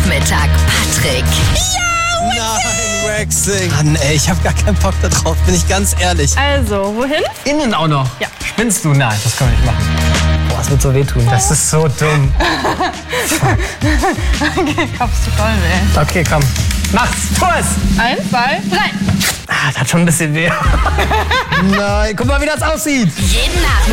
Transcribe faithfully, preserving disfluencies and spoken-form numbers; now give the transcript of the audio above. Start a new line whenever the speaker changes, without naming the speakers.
Nachmittag. Patrick.
Nein, Waxing. Mann, ey, ich hab gar keinen Bock da drauf, bin ich ganz ehrlich.
Also, wohin?
Innen auch noch?
Ja.
Spinnst du? Nein, das können wir nicht machen. Boah, es wird so wehtun. Das ist so dumm.
Okay, kommst du voll weh.
Okay, komm. Mach's, tu es!
Eins, zwei, drei.
Ah, das hat schon ein bisschen weh. Nein, guck mal, wie das aussieht.
Jeden Nachmittag.